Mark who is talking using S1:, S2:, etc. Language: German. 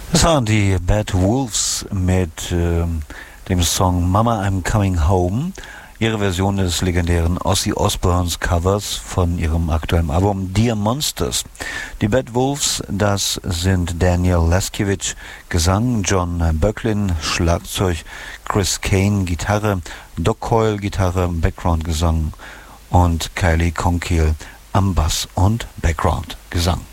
S1: Das waren die Bad Wolves mit dem Song Mama I'm Coming Home, ihre Version des legendären Ozzy Osbournes Covers von ihrem aktuellen Album Dear Monsters. Die Bad Wolves, das sind Daniel Laskiewicz, Gesang, John Böcklin, Schlagzeug, Chris Kane, Gitarre, Doc Coyle, Gitarre, Background-Gesang und Kylie Conkiel am Bass und Background-Gesang.